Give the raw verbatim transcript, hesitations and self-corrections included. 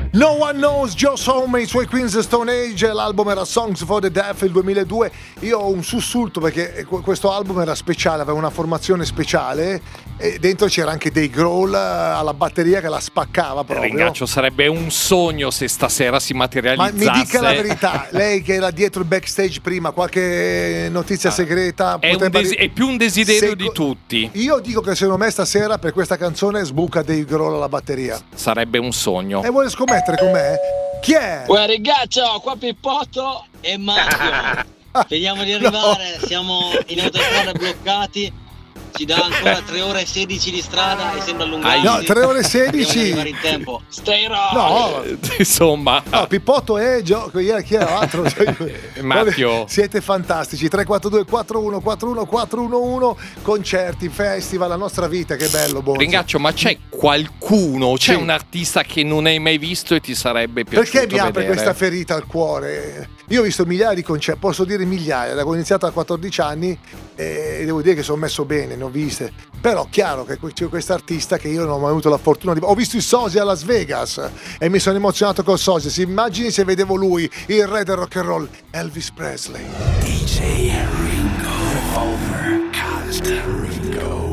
No One Knows, Joe Some, i suoi Queens Stone Age, l'album era Songs for the Deaf, il duemiladue. Io ho un sussulto perché questo album era speciale, aveva una formazione speciale e dentro c'era anche Dave Grohl alla batteria che la spaccava proprio. Ringaccio, sarebbe un sogno se stasera si materializzasse. Ma mi dica la verità, lei che era dietro il backstage prima, qualche notizia segreta? È, un desi- è più un desiderio se... di tutti. Io dico che secondo me stasera per questa canzone sbuca Dave Grohl alla batteria. Sarebbe un sogno. E vuole scommettere con me? Chi è? Uè ragazzo, qua Pippotto e Mario. Vediamo di arrivare, no. Siamo in autostrada bloccati. Ci dà ancora tre ore e sedici di strada e sembra allungarsi. No, tre ore e sedici. Dobbiamo arrivare in tempo. Stay rock. No, insomma. No, Pippotto è Gio- chi era l'altro? Matteo. Siete fantastici. tre quattro due quattro uno quattro uno quattro uno uno, concerti, festival, la nostra vita, che bello, Bonzo. Ringaccio, ma c'è qualcuno, c'è sì. un artista che non hai mai visto e ti sarebbe piaciuto Perché mi apre vedere? questa ferita al cuore? Io ho visto migliaia di concerti, posso dire migliaia, da quando ho iniziato a quattordici anni e devo dire che sono messo bene, ne ho viste. Però chiaro che c'è questo artista che io non ho mai avuto la fortuna di... Ho visto il Sosia a Las Vegas e mi sono emozionato col Sosia. Si immagini se vedevo lui, il re del rock and roll, Elvis Presley. D J Ringo Revolver Cult Ringo